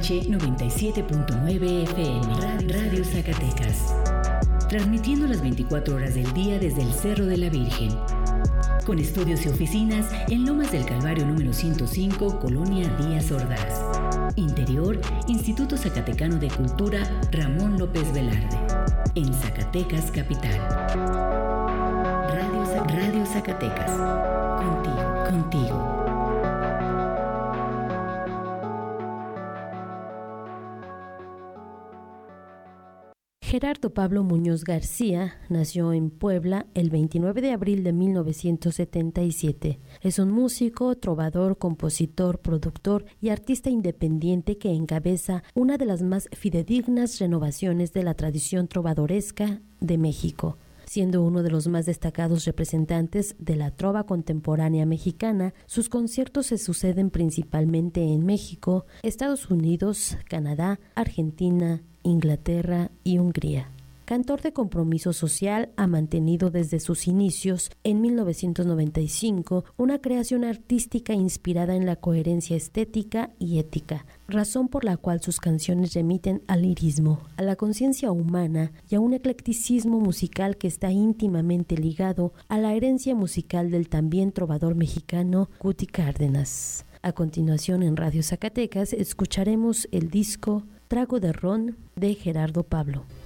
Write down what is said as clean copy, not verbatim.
97.9 FM, Radio Zacatecas. Transmitiendo las 24 horas del día desde el Cerro de la Virgen. Con estudios y oficinas en Lomas del Calvario número 105, Colonia Díaz Ordaz. Interior, Instituto Zacatecano de Cultura Ramón López Velarde. En Zacatecas, capital. Radio Zacatecas. Contigo. Gerardo Pablo Muñoz García nació en Puebla el 29 de abril de 1977. Es un músico, trovador, compositor, productor y artista independiente que encabeza una de las más fidedignas renovaciones de la tradición trovadoresca de México, siendo uno de los más destacados representantes de la trova contemporánea mexicana. Sus conciertos se suceden principalmente en México, Estados Unidos, Canadá, Argentina, Inglaterra y Hungría. Cantor de compromiso social, ha mantenido desde sus inicios, en 1995, una creación artística inspirada en la coherencia estética y ética, razón por la cual sus canciones remiten al lirismo, a la conciencia humana y a un eclecticismo musical que está íntimamente ligado a la herencia musical del también trovador mexicano Cuti Cárdenas. A continuación, en Radio Zacatecas, escucharemos el disco Trago de Ron de Gerardo Pablo.